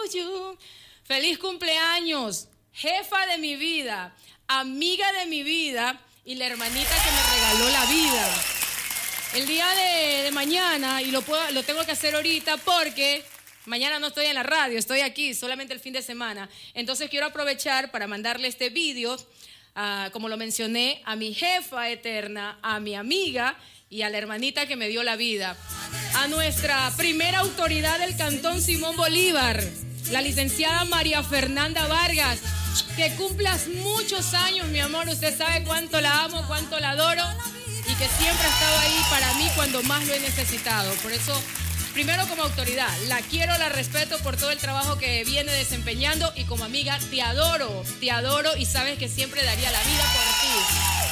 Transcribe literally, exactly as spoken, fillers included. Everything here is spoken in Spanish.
you. Feliz cumpleaños, jefa de mi vida, amiga de mi vida y la hermanita que me regaló la vida. El día de, de mañana, y lo, puedo, lo tengo que hacer ahorita porque mañana no estoy en la radio, estoy aquí solamente el fin de semana. Entonces quiero aprovechar para mandarle este vídeo, uh, como lo mencioné, a mi jefa eterna, a mi amiga y a la hermanita que me dio la vida. A nuestra primera autoridad del Cantón Simón Bolívar, la licenciada María Fernanda Vargas. Que cumplas muchos años, mi amor. Usted sabe cuánto la amo, cuánto la adoro y que siempre ha estado ahí para mí cuando más lo he necesitado. Por eso, primero como autoridad, la quiero, la respeto por todo el trabajo que viene desempeñando y como amiga te adoro, te adoro y sabes que siempre daría la vida por ti.